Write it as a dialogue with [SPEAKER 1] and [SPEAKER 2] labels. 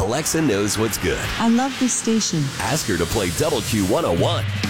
[SPEAKER 1] Alexa knows what's good.
[SPEAKER 2] I love this station.
[SPEAKER 1] Ask her to play Double Q 101.